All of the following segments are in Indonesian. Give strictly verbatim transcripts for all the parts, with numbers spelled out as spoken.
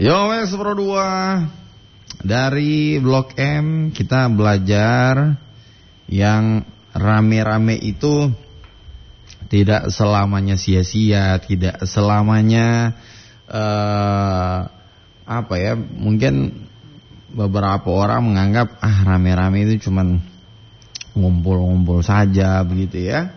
Yo wes Pro dua. Dari Blok M kita belajar yang rame-rame itu tidak selamanya sia-sia, tidak selamanya uh, apa ya, mungkin beberapa orang menganggap ah rame-rame itu cuman ngumpul-ngumpul saja begitu ya.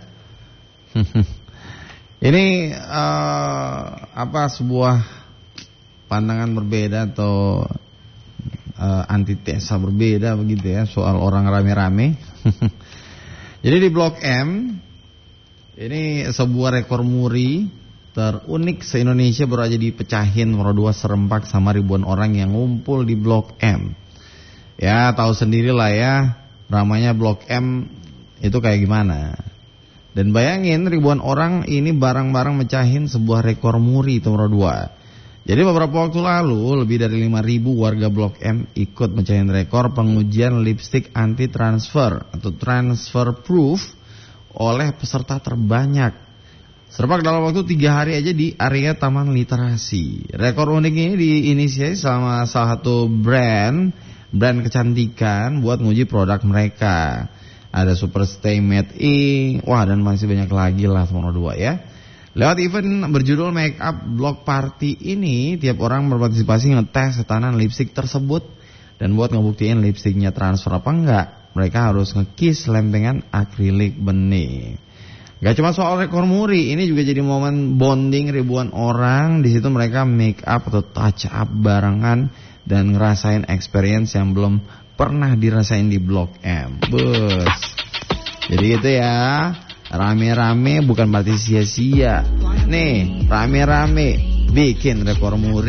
Ini uh, apa sebuah pandangan berbeda atau uh, antitesa berbeda begitu ya soal orang rame-rame. Jadi di Blok M ini sebuah rekor muri terunik se-Indonesia baru aja dipecahin Pro dua serempak sama ribuan orang yang ngumpul di Blok M. Ya tahu sendirilah ya ramanya Blok M itu kayak gimana. Dan bayangin ribuan orang ini bareng-bareng mecahin sebuah rekor muri itu Pro dua. Jadi beberapa waktu lalu lebih dari lima ribu warga Blok M ikut mecahin rekor pengujian lipstick anti transfer atau transfer proof oleh peserta terbanyak. Serempak dalam waktu tiga hari aja di area Taman Literasi. Rekor unik ini diinisiasi sama salah satu brand, brand kecantikan buat nguji produk mereka. Ada Superstay Matte In, wah dan masih banyak lagi lah Pro dua ya. Lewat event berjudul Make Up Block Party ini, tiap orang berpartisipasi ngetes setanan lipstick tersebut. Dan buat ngebuktiin lipsticknya transfer apa enggak, mereka harus ngekiss lempengan akrilik bening. Gak cuma soal rekor muri, ini juga jadi momen bonding ribuan orang. Di situ mereka make up atau touch up barengan dan ngerasain experience yang belum pernah dirasain di Blok M. Bus. Jadi gitu ya. Rame-rame bukan berarti sia-sia. Nih, rame-rame bikin rekor muri.